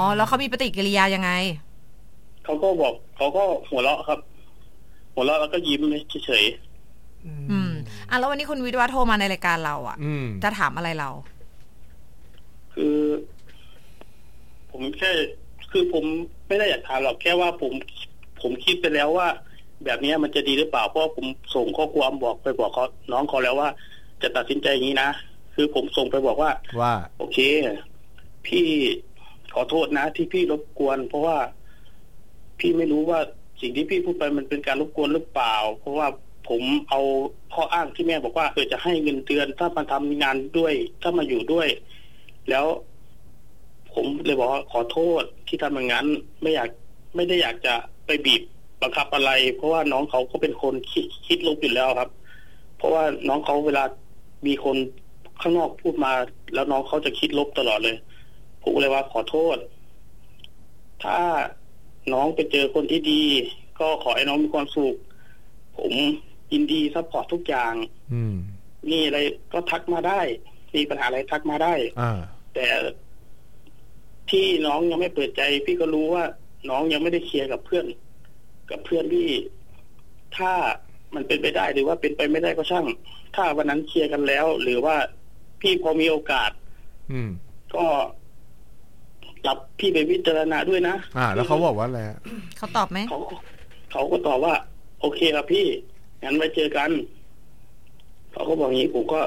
แล้วเขามีปฏิกิริยายังไงเขาก็บอกเขาก็หัวเราะครับหัวเราะแล้วก็ยิ้มเฉยแล้ววันนี้คุณวิทย์ว่าโทรมาในรายการเราจะถามอะไรเราคือผมแค่คือผมไม่ได้อยากถามหรอกแค่ว่าผมคิดไปแล้วว่าแบบนี้มันจะดีหรือเปล่าเพราะผมส่งข้อความบอกไปบอกเขาน้องเขาแล้วว่าจะตัดสินใจอย่างนี้นะคือผมส่งไปบอกว่าโอเคพี่ขอโทษนะที่พี่รบกวนเพราะว่าพี่ไม่รู้ว่าสิ่งที่พี่พูดไปมันเป็นการรบกวนหรือเปล่าเพราะว่าผมเอาข้ออ้างที่แม่บอกว่าจะให้เงินเดือนถ้ามาทำงานด้วยถ้ามาอยู่ด้วยแล้วผมเลยบอกว่าขอโทษที่ทำอย่างนั้นไม่ได้อยากจะไปบีบบังคับอะไรเพราะว่าน้องเขาก็เป็นคนคิดลบอยู่แล้วครับเพราะว่าน้องเขาเวลามีคนข้างนอกพูดมาแล้วน้องเขาจะคิดลบตลอดเลยผมเลยว่าขอโทษถ้าน้องไปเจอคนที่ดีก็ขอให้น้องมีความสุขผมยินดีซัพพอร์ตทุกอย่างนี่อะไรก็ทักมาได้มีปัญหาอะไรทักมาได้แต่ที่น้องยังไม่เปิดใจพี่ก็รู้ว่าน้องยังไม่ได้เคลียร์กับเพื่อนพี่ถ้ามันเป็นไปได้หรือว่าเป็นไปไม่ได้ก็ช่างถ้าวันนั้นเคลียร์กันแล้วหรือว่าพี่พอมีโอกาสก็รับพี่ไปพิจารณาด้วยนะแล้วเขาบอกว่าอะไรเขาตอบไหมเขาก็ตอบว่าโอเคครับพี่งั้นไว้เจอกันเขาก็บอกอย่างนี้ผมก็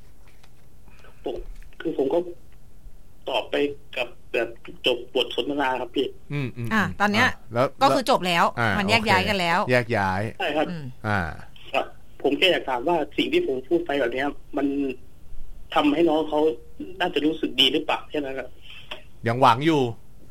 ตอบไปกับแบบจบบทสนทนาครับพี่ตอนเนี้ยก็คือจบแล้วมันแยกย้ายกันแล้วแยกย้ายใช่ครับผมแค่อยากถามว่าสิ่งที่ผมพูดไปแบบนี้มันทำให้น้องเขาน่าจะรู้สึกดีหรือเปล่าแค่นั้นครับยังหวังอยู่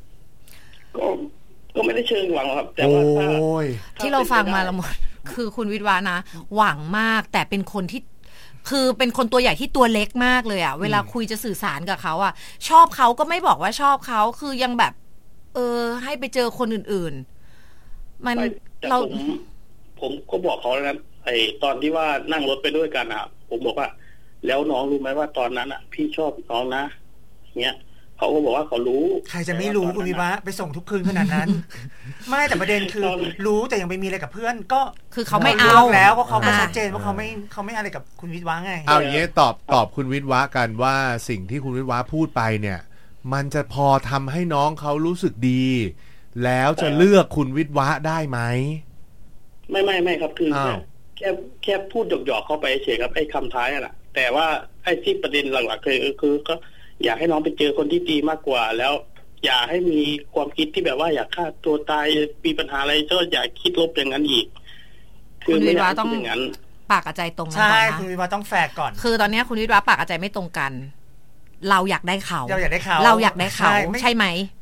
ก็ไม่ได้เชิงหวังครับแต่ว่าที่เราฟังมาละหมดคือคุณวิทย์วานะหวังมากแต่เป็นคนที่คือเป็นคนตัวใหญ่ที่ตัวเล็กมากเลยเวลาคุยจะสื่อสารกับเขาชอบเขาก็ไม่บอกว่าชอบเขาคือยังแบบให้ไปเจอคนอื่นๆมันผมก็บอกเขาแล้วนะตอนที่ว่านั่งรถไปด้วยกันผมบอกว่าแล้วน้องรู้ไหมว่าตอนนั้นพี่ชอบน้องนะเงี้ยเขาก็บอกว่าเขารู้ใครจะไม่รู้คุณวิวะไปส่งทุกคืนขนาดนั้น ไม่แต่ประเด็นคือรู้แต่ยังไปมีอะไรกับเพื่อนก็คือเขาไม่เอาแล้วเพราะเขาก็ชัดเจนว่าเขาไม่อะไรกับคุณวิวะไงเอาอย่างนี้ตอบคุณวิวะกันว่าสิ่งที่คุณวิวะพูดไปเนี่ยมันจะพอทำให้น้องเขารู้สึกดีแล้วจะเลือกคุณวิวะได้ไหมไม่ครับคือแค่พูดหยอกๆเข้าไปเฉยครับไอ้คำท้ายน่ะแต่ว่าไอ้ที่ประเด็นหลักๆคือก็อยากให้น้องไปเจอคนที่ดีมากกว่าแล้วอย่าให้มีความคิดที่แบบว่าอยากฆ่าตัวตายมีปัญหาอะไรก็อย่าคิดลบอย่างนั้นอีกคุณวิวะต้องปากกับใจตรงกันใช่คุณวิวะต้องแฟร์ก่อนคือตอนนี้คุณวิวะปากกับใจไม่ตรงกันเราอยากได้เขาเราอยากได้เขาใช่ไหม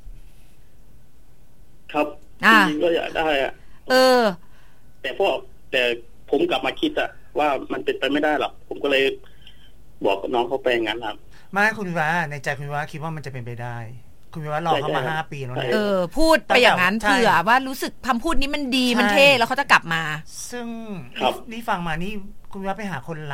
ครับจริงก็อยากได้แต่ผมกลับมาคิดว่ามันเป็นไปไม่ได้หรอกผมก็เลยบอกกับน้องเขาไปอย่างนั้นครับไม่คุณวิวะในใจคุณวิวะคิดว่ามันจะเป็นไปได้คุณวิวะรอเขามา5 ปีแล้วนะพูดไปอย่างนั้นเผื่อว่ารู้สึกคำพูดนี้มันดีมันเท่แล้วเขาจะกลับมาซึ่งนี่ฟังมานี่คุณวิวะไปหาคน